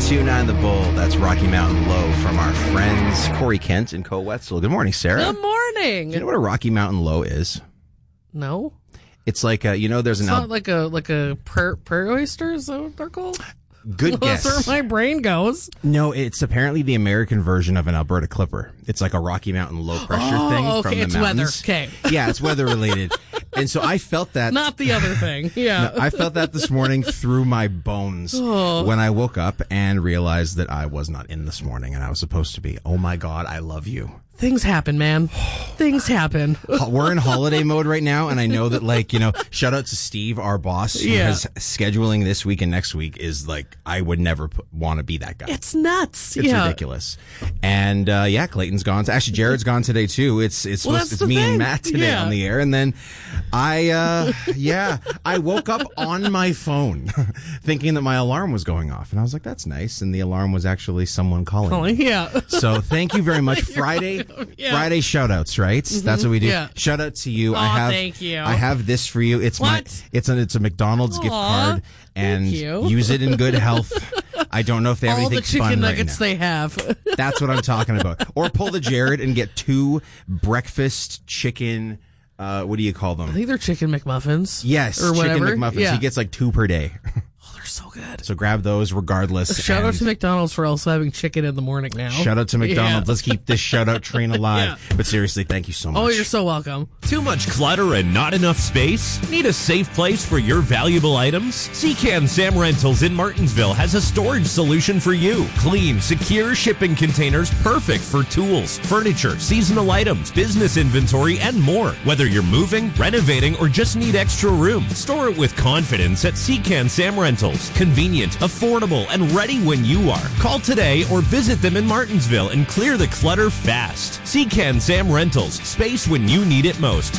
92.9 The Bull. That's Rocky Mountain Low from our friends Corey Kent and Co Wetzel. Good morning, Sarah. Good morning. Do you know what a Rocky Mountain Low is? No. It's like there's an... It's not like a prairie oyster, is that what they're called? Good guess. That's where my brain goes. No, it's apparently the American version of an Alberta Clipper. It's like a Rocky Mountain low pressure thing from the it's mountains. Weather. Okay. Yeah, it's weather related. And so I felt that. Not the other thing. Yeah. No, I felt that this morning through my bones when I woke up and realized that I was not in this morning and I was supposed to be. Oh my God, I love you. Things happen, man. Things happen. We're in holiday mode right now, and I know that, shout out to Steve, our boss, who has scheduling this week and next week is like, I would never want to be that guy. It's nuts. It's ridiculous. And, Clayton's gone. Actually, Jared's gone today, too. It's me and Matt today on the air. And then I woke up on my phone thinking that my alarm was going off. And I was like, that's nice. And the alarm was actually someone calling me. Yeah. So thank you very much. Friday shout outs, right? Mm-hmm. That's what we do. Yeah. Shout out to you. Thank you. I have this for you. It's it's a McDonald's gift card, and use it in good health. I don't know if they have anything fun all the chicken right nuggets now. they have. That's what I'm talking about. Or pull the Jared and get 2 breakfast chicken. What do you call them? I think they're chicken McMuffins. Yes, or chicken whatever. McMuffins. Yeah. He gets like 2 per day. They're so good. So grab those regardless. Shout out to McDonald's for also having chicken in the morning now. Shout out to McDonald's. Let's keep this shout out train alive. But seriously, thank you so much. Oh, you're so welcome. Too much clutter and not enough space? Need a safe place for your valuable items? Seacan Sam Rentals in Martinsville has a storage solution for you. Clean, secure shipping containers perfect for tools, furniture, seasonal items, business inventory, and more. Whether you're moving, renovating, or just need extra room, store it with confidence at Seacan Sam Rentals. Convenient, affordable, and ready when you are. Call today or visit them in Martinsville and clear the clutter fast. Seacan Sam Rentals. Space when you need it most.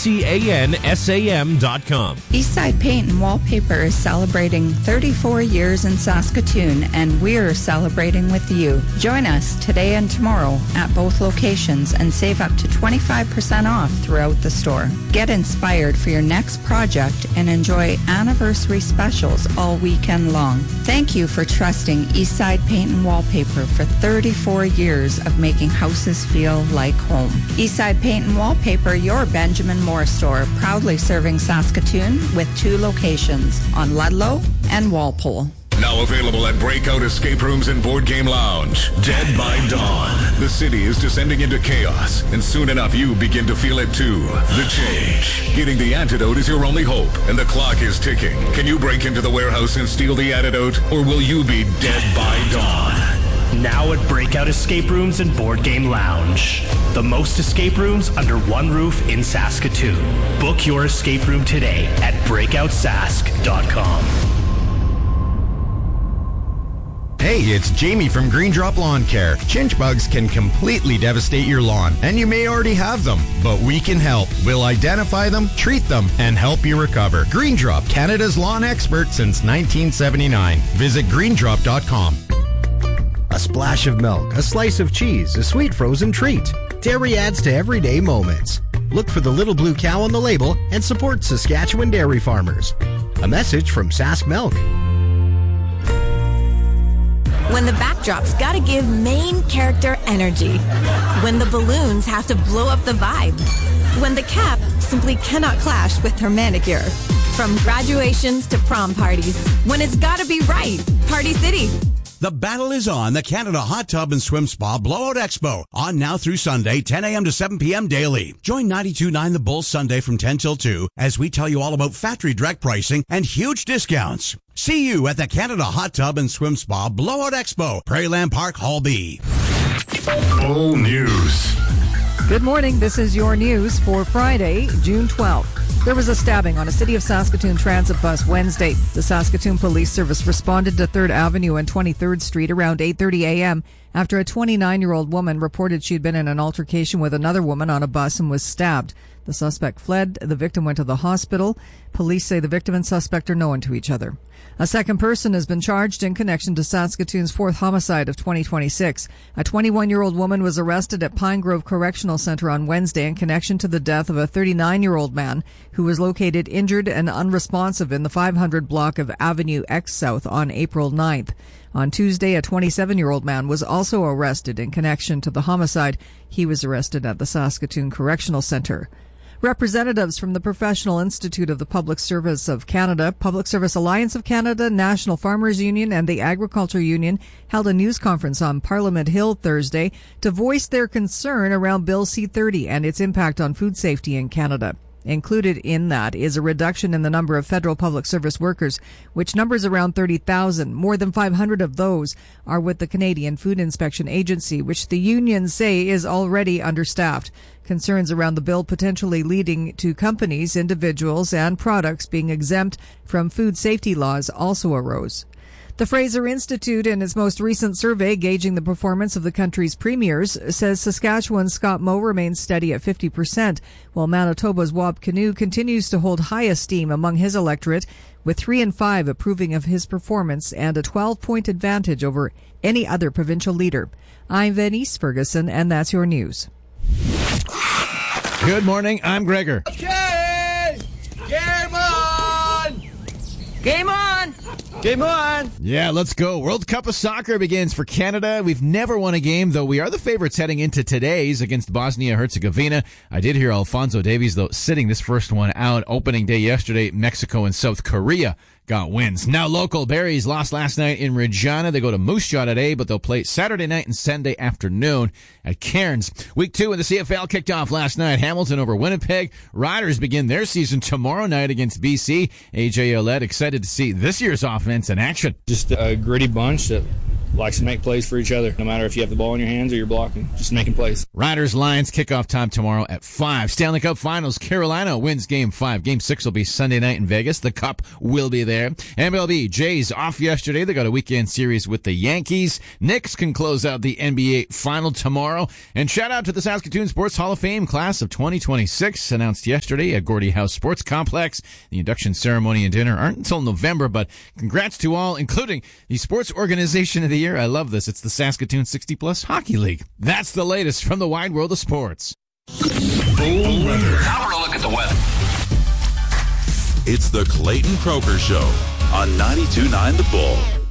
CCANSAM.com. Eastside Paint and Wallpaper is celebrating 34 years in Saskatoon, and we're celebrating with you. Join us today and tomorrow at both locations and save up to 25% off throughout the store. Get inspired for your next project and enjoy anniversary specials all weekend long. Thank you for trusting Eastside Paint and Wallpaper for 34 years of making houses feel like home. Eastside Paint and Wallpaper, your Benjamin Moore store, proudly serving Saskatoon with 2 locations on Ludlow and Walpole. Now available at Breakout Escape Rooms and Board Game Lounge. Dead by Dawn. The city is descending into chaos, and soon enough you begin to feel it too. The change. Getting the antidote is your only hope, and the clock is ticking. Can you break into the warehouse and steal the antidote, or will you be dead by dawn? Now at Breakout Escape Rooms and Board Game Lounge. The most escape rooms under one roof in Saskatoon. Book your escape room today at breakoutsask.com. Hey, it's Jamie from Green Drop Lawn Care. Chinch bugs can completely devastate your lawn, and you may already have them, but we can help. We'll identify them, treat them, and help you recover. Green Drop, Canada's lawn expert since 1979. Visit greendrop.com. A splash of milk, a slice of cheese, a sweet frozen treat. Dairy adds to everyday moments. Look for the little blue cow on the label and support Saskatchewan dairy farmers. A message from Sask Milk. When the backdrop's gotta give main character energy. When the balloons have to blow up the vibe. When the cap simply cannot clash with her manicure. From graduations to prom parties. When it's gotta be right. Party City. The battle is on the Canada Hot Tub and Swim Spa Blowout Expo. On now through Sunday, 10 a.m. to 7 p.m. daily. Join 92.9 The Bull Sunday from 10 till 2 as we tell you all about factory direct pricing and huge discounts. See you at the Canada Hot Tub and Swim Spa Blowout Expo, Prairieland Park, Hall B. Bull News. Good morning. This is your news for Friday, June 12th. There was a stabbing on a City of Saskatoon transit bus Wednesday. The Saskatoon Police Service responded to 3rd Avenue and 23rd Street around 8:30 a.m. after a 29-year-old woman reported she'd been in an altercation with another woman on a bus and was stabbed. The suspect fled. The victim went to the hospital. Police say the victim and suspect are known to each other. A second person has been charged in connection to Saskatoon's fourth homicide of 2026. A 21-year-old woman was arrested at Pine Grove Correctional Center on Wednesday in connection to the death of a 39-year-old man who was located injured and unresponsive in the 500 block of Avenue X South on April 9th. On Tuesday, a 27-year-old man was also arrested in connection to the homicide. He was arrested at the Saskatoon Correctional Center. Representatives from the Professional Institute of the Public Service of Canada, Public Service Alliance of Canada, National Farmers Union, and the Agriculture Union held a news conference on Parliament Hill Thursday to voice their concern around Bill C-30 and its impact on food safety in Canada. Included in that is a reduction in the number of federal public service workers, which numbers around 30,000. More than 500 of those are with the Canadian Food Inspection Agency, which the unions say is already understaffed. Concerns around the bill potentially leading to companies, individuals, and products being exempt from food safety laws also arose. The Fraser Institute, in its most recent survey gauging the performance of the country's premiers, says Saskatchewan's Scott Moe remains steady at 50%, while Manitoba's Wab Kinew continues to hold high esteem among his electorate, with 3 in 5 approving of his performance and a 12-point advantage over any other provincial leader. I'm Venice Ferguson, and that's your news. Good morning, I'm Gregor. Okay! Game on! Game on! Game on! Yeah, let's go. World Cup of Soccer begins for Canada. We've never won a game, though we are the favorites heading into today's against Bosnia-Herzegovina. I did hear Alphonso Davies, though, sitting this first one out. Opening day yesterday, Mexico and South Korea got wins. Now local, Barries lost last night in Regina. They go to Moose Jaw today, but they'll play Saturday night and Sunday afternoon at Cairns. Week 2 in the CFL kicked off last night. Hamilton over Winnipeg. Riders begin their season tomorrow night against BC. AJ Ouellette excited to see this year's offense in action. Just a gritty bunch that likes to make plays for each other, no matter if you have the ball in your hands or you're blocking, just making plays. Riders Lions kickoff time tomorrow at 5. Stanley Cup Finals, Carolina wins Game 5. Game 6 will be Sunday night in Vegas. The Cup will be there. MLB, Jays off yesterday. They got a weekend series with the Yankees. Knicks can close out the NBA Final tomorrow. And shout out to the Saskatoon Sports Hall of Fame class of 2026, announced yesterday at Gordie House Sports Complex. The induction ceremony and dinner aren't until November, but congrats to all, including the Sports Organization of the Year. I love this. It's the Saskatoon 60-plus Hockey League. That's the latest from the wide world of sports. Bull weather. Now we're a look at the weather. It's the Clayton Croker Show on 92.9 The Bull.